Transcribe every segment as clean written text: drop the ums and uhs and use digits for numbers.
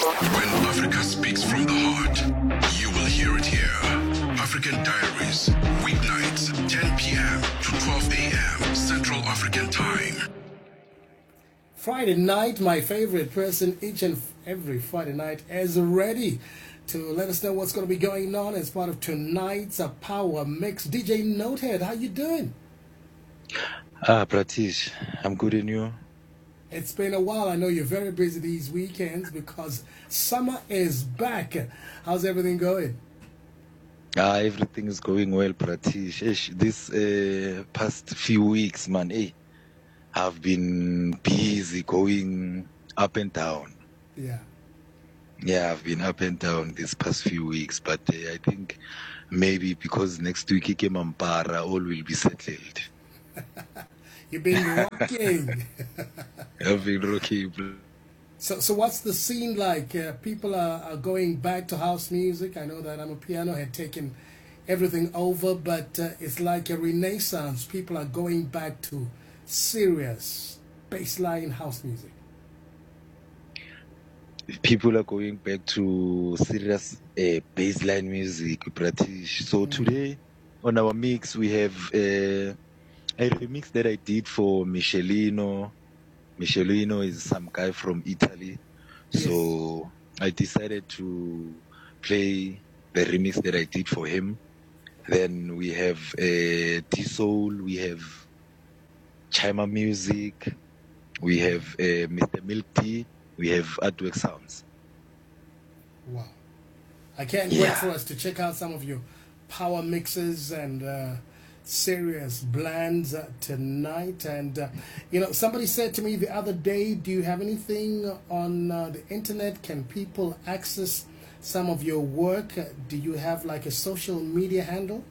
When Africa speaks from the heart, you will hear it here. African Diaries, weeknights, 10 p.m. to 12 a.m. Central African Time. Friday night, my favorite person each and every Friday night is ready to let us know what's going to be going on as part of tonight's Power Mix. DJ Notehead, how you doing? Pratish, I'm good in you. It's been a while. I know you're very busy these weekends because summer is back. How's everything going? Everything is going well, Pratish. This past few weeks, man, I've been busy going up and down. Yeah, I've been up and down these past few weeks, but I think maybe because next week came Ampara, all will be settled. You've been rocking. I've been rocking. So what's the scene like? People are going back to house music. I know that Amapiano had taken everything over, but it's like a renaissance. People are going back to serious bassline house music. People are going back to serious bassline music, Pratish. So today on our mix we have a remix that I did for Michelino. Michelino is some guy from Italy. Yes. So I decided to play the remix that I did for him. Then we have D-Soul, we have Chima Music, we have Mr. Milk Tea, we have Artwork Sounds. Wow. I can't wait for us to check out some of your power mixes and serious blends tonight. And somebody said to me the other day, do you have anything on the internet? Can people access some of your work? Do you have like a social media handle?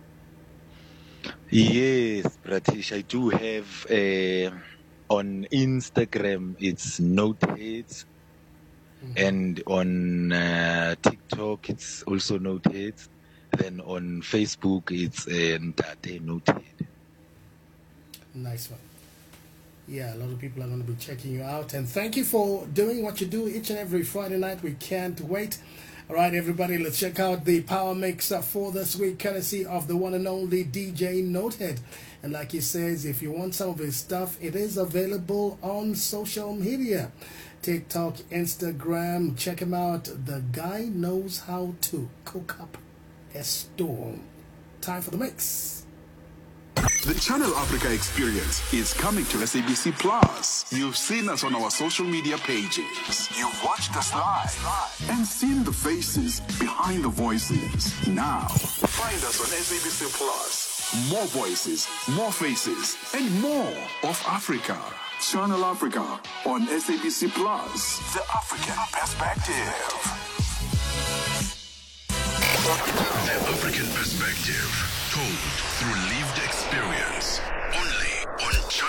Yes, Pratish, I do have on Instagram it's Noteheads, and on TikTok it's also Noteheads. Then on Facebook, it's Ntate Notehead. Nice one. Yeah, a lot of people are going to be checking you out. And thank you for doing what you do each and every Friday night. We can't wait. All right, everybody, let's check out the Power Mix for this week, courtesy of the one and only DJ Notehead. And like he says, if you want some of his stuff, it is available on social media. TikTok, Instagram, check him out. The guy knows how to cook up a storm. Time for the mix. The Channel Africa experience is coming to SABC Plus. You've seen us on our social media pages. You've watched us live and seen the faces behind the voices. Now, find us on SABC Plus. More voices, more faces, and more of Africa. Channel Africa on SABC Plus. The African Perspective. The African Perspective, told through lived experience, only on Channel